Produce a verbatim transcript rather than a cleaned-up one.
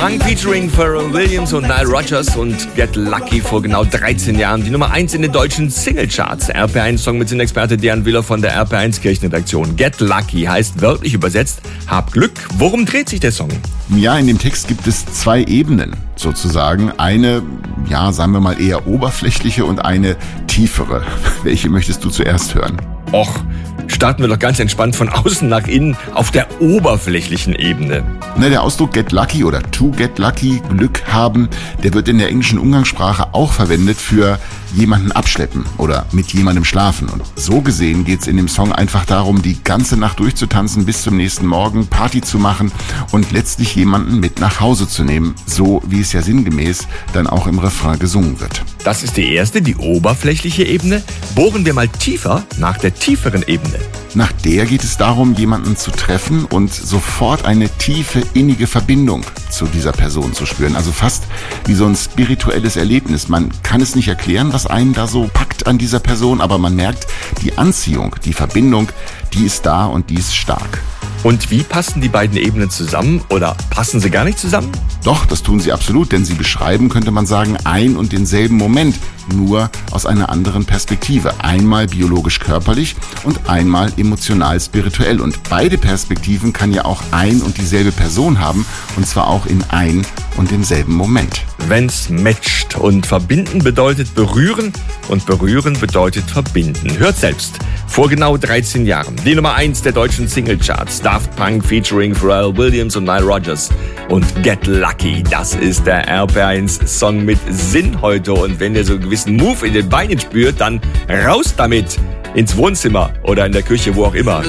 Punk featuring Pharrell Williams und Nile Rodgers und Get Lucky vor genau dreizehn Jahren. Die Nummer eins in den deutschen Singlecharts. R P eins Song mit Sinn-Experte Dejan Willer von der R P eins Kirchenredaktion. Get Lucky heißt wörtlich übersetzt, hab Glück. Worum dreht sich der Song? Ja, in dem Text gibt es zwei Ebenen sozusagen. Eine, ja, sagen wir mal eher oberflächliche und eine tiefere. Welche möchtest du zuerst hören? Och, starten wir doch ganz entspannt von außen nach innen auf der oberflächlichen Ebene. Na, der Ausdruck get lucky oder to get lucky, Glück haben, der wird in der englischen Umgangssprache auch verwendet für jemanden abschleppen oder mit jemandem schlafen. Und so gesehen geht's in dem Song einfach darum, die ganze Nacht durchzutanzen, bis zum nächsten Morgen Party zu machen und letztlich jemanden mit nach Hause zu nehmen, so wie es ja sinngemäß dann auch im Refrain gesungen wird. Das ist die erste, die oberflächliche Ebene. Bohren wir mal tiefer nach der tieferen Ebene. Nach der geht es darum, jemanden zu treffen und sofort eine tiefe, innige Verbindung zu dieser Person zu spüren. Also fast wie so ein spirituelles Erlebnis. Man kann es nicht erklären, was einen da so packt an dieser Person, aber man merkt, die Anziehung, die Verbindung, die ist da und die ist stark. Und wie passen die beiden Ebenen zusammen oder passen sie gar nicht zusammen? Doch, das tun sie absolut, denn sie beschreiben, könnte man sagen, ein und denselben Moment, nur aus einer anderen Perspektive. Einmal biologisch-körperlich und einmal emotional-spirituell. Und beide Perspektiven kann ja auch ein und dieselbe Person haben, und zwar auch in ein und demselben Moment. Wenn's matcht und verbinden bedeutet berühren und berühren bedeutet verbinden. Hört selbst. Vor genau dreizehn Jahren. Die Nummer eins der deutschen Singlecharts. Daft Punk featuring Pharrell Williams und Nile Rodgers. Und Get Lucky. Das ist der R P eins Song mit Sinn heute. Und wenn ihr so einen gewissen Move in den Beinen spürt, dann raus damit. Ins Wohnzimmer oder in der Küche, wo auch immer.